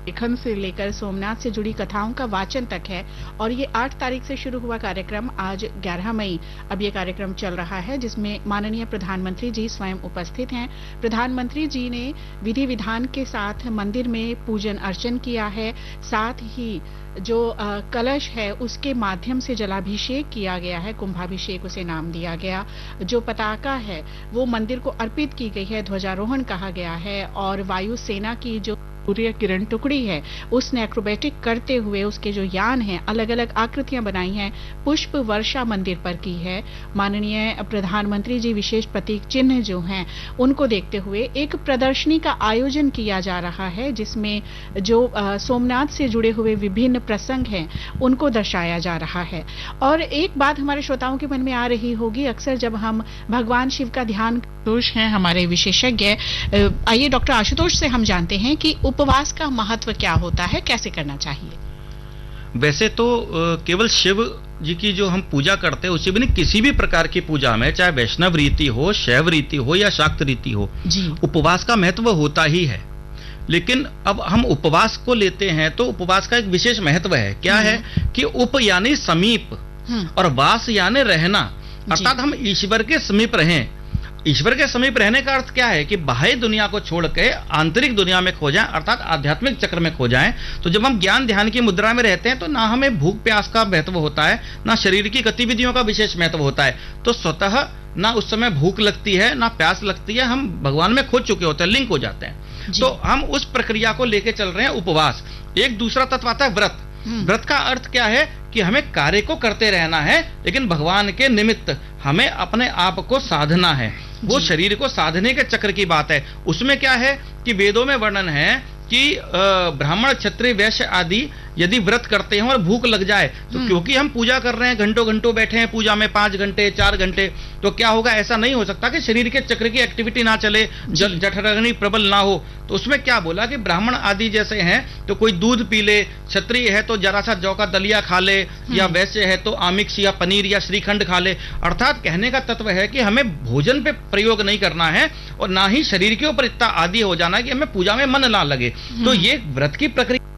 लेखन से लेकर सोमनाथ से जुड़ी कथाओं का वाचन तक है और ये 8 तारीख से शुरू हुआ कार्यक्रम आज 11 मई अब ये कार्यक्रम चल रहा है, जिसमें माननीय प्रधानमंत्री जी स्वयं उपस्थित हैं। प्रधानमंत्री जी ने विधि विधान के साथ मंदिर में पूजन अर्चन किया है, साथ ही जो कलश है उसके माध्यम से जलाभिषेक किया गया है, कुंभाभिषेक उसे नाम दिया गया। जो पताका है वो मंदिर को अर्पित की गई है, ध्वजारोहण कहा गया है और वायुसेना की जो सूर्य किरण टुकड़ी है उसने एक्रोबेटिक करते हुए उसके जो यान हैं अलग अलग आकृतियां बनाई हैं, पुष्प वर्षा मंदिर पर की है। माननीय प्रधानमंत्री जी विशेष प्रतीक चिन्ह जो हैं उनको देखते हुए एक प्रदर्शनी का आयोजन किया जा रहा है, जिसमें जो सोमनाथ से जुड़े हुए विभिन्न प्रसंग हैं उनको दर्शाया जा रहा है। और एक बात हमारे श्रोताओं के मन में आ रही होगी, अक्सर जब हम भगवान शिव का ध्यान, आशुतोष हैं हमारे विशेषज्ञ, आइए डॉक्टर आशुतोष से हम जानते हैं कि उपवास का महत्व क्या होता है, कैसे करना चाहिए। वैसे तो केवल शिव जी की जो हम पूजा करते हैं उसी भी नहीं, किसी भी प्रकार की पूजा में, चाहे वैष्णव रीति हो, शैव रीति हो या शाक्त रीति हो, उपवास का महत्व होता ही है। लेकिन अब हम उपवास को लेते हैं तो उपवास का एक विशेष महत्व है। क्या है कि उप यानी समीप और वास यानी रहना, अर्थात हम ईश्वर के समीप रहें। ईश्वर के समीप रहने का अर्थ क्या है कि बाह्य दुनिया को छोड़ के आंतरिक दुनिया में खो जाएं, अर्थात आध्यात्मिक चक्र में खो जाएं। तो जब हम ज्ञान ध्यान की मुद्रा में रहते हैं तो ना हमें भूख प्यास का महत्व होता है, ना शरीर की गतिविधियों का विशेष महत्व होता है। तो स्वतः ना उस समय भूख लगती है ना प्यास लगती है, हम भगवान में खो चुके होते हैं, लिंक हो जाते हैं। तो हम उस प्रक्रिया को लेके चल रहे हैं उपवास। एक दूसरा तत्व आता है व्रत। व्रत का अर्थ क्या है कि हमें कार्य को करते रहना है, लेकिन भगवान के निमित्त हमें अपने आप को साधना है। वो शरीर को साधने के चक्र की बात है। उसमें क्या है कि वेदों में वर्णन है कि ब्राह्मण क्षत्रिय वैश्य आदि यदि व्रत करते हैं और भूख लग जाए तो क्योंकि हम पूजा कर रहे हैं, घंटों घंटों बैठे हैं पूजा में, 5 घंटे 4 घंटे, तो क्या होगा, ऐसा नहीं हो सकता कि शरीर के चक्र की एक्टिविटी ना चले, जठराग्नि प्रबल ना हो। तो उसमें क्या बोला कि ब्राह्मण आदि जैसे हैं तो कोई दूध पी ले, क्षत्रिय है तो जरा सा जौ का दलिया खा ले, या वैश्य है तो आमिष या पनीर या श्रीखंड खा ले। अर्थात कहने का तत्व है कि हमें भोजन पे प्रयोग नहीं करना है और ना ही शरीर के ऊपर इतना आदी हो जाना है कि हमें पूजा में मन ना लगे। तो ये व्रत की प्रक्रिया